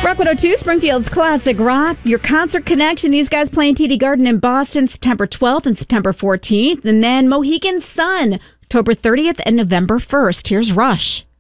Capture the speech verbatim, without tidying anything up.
Rock one oh two, Springfield's Classic Rock. Your concert connection. These guys playing T D Garden in Boston September twelfth and September fourteenth. And then Mohegan Sun, October thirtieth and November first. Here's Rush.